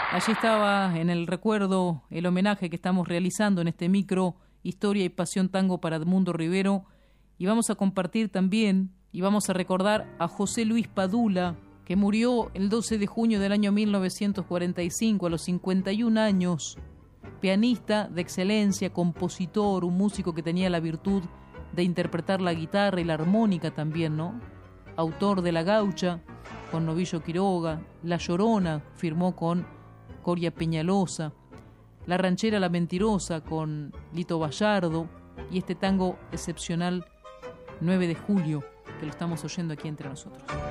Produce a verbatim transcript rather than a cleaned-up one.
Allí estaba en el recuerdo el homenaje que estamos realizando en este micro Historia y Pasión Tango para Edmundo Rivero, y vamos a compartir también y vamos a recordar a José Luis Padula, que murió el doce de junio del año mil novecientos cuarenta y cinco a los cincuenta y un años, pianista de excelencia, compositor, un músico que tenía la virtud de interpretar la guitarra y la armónica también, ¿no? Autor de La Gaucha con Novillo Quiroga, La Llorona firmó con Coria Peñalosa, La Ranchera La Mentirosa con Lito Bayardo y este tango excepcional nueve de julio, que lo estamos oyendo aquí entre nosotros.